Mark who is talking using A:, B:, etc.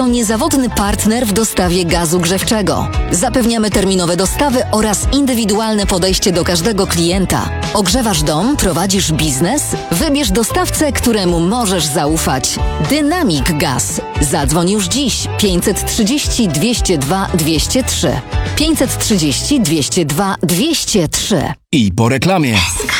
A: To niezawodny partner w dostawie gazu grzewczego. Zapewniamy terminowe dostawy oraz indywidualne podejście do każdego klienta. Ogrzewasz dom, prowadzisz biznes? Wybierz dostawcę, któremu możesz zaufać. Dynamic Gaz. Zadzwoń już dziś 530 202 203. 530 202 203.
B: I po reklamie.